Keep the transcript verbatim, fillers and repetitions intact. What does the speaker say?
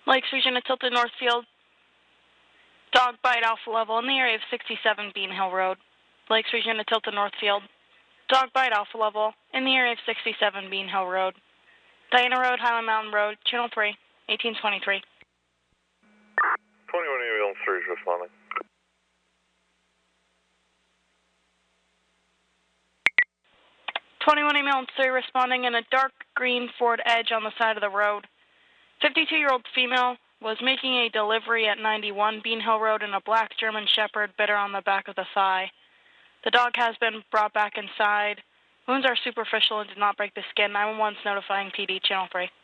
Lakes Region of Tilted Northfield. Dog bite alpha level in the area of sixty-seven Bean Hill Road. Lakes Region of Tilted Northfield. Dog bite alpha level in the area of sixty-seven Bean Hill Road. Diana Road, Highland Mountain Road, Channel three, eighteen twenty-three. twenty-one ambulance three is responding. twenty-one ambulance three responding in a dark green Ford Edge on the side of the road. fifty-two-year-old female was making a delivery at ninety-one Bean Hill Road and a black German Shepherd bit her on the back of the thigh. The dog has been brought back inside. Wounds are superficial and did not break the skin. nine one one's notifying P D, Channel three.